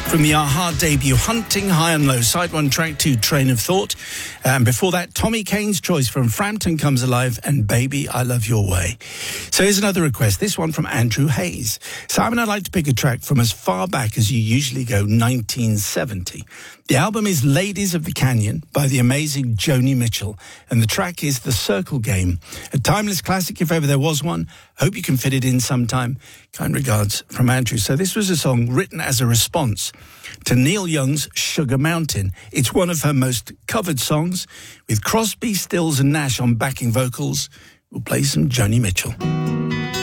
From the Aha debut, Hunting High and Low, side one, track two, Train of Thought. And before that, Tommy Kane's choice from Frampton Comes Alive and Baby, I Love Your Way. So here's another request, this one from Andrew Hayes. Simon, I'd like to pick a track from as far back as you usually go, 1970. The album is Ladies of the Canyon by the amazing Joni Mitchell, and the track is The Circle Game, a timeless classic if ever there was one. Hope you can fit it in sometime. Kind regards from Andrew. So this was a song written as a response to Neil Young's Sugar Mountain. It's one of her most covered songs, with Crosby, Stills and Nash on backing vocals. We'll play some Joni Mitchell.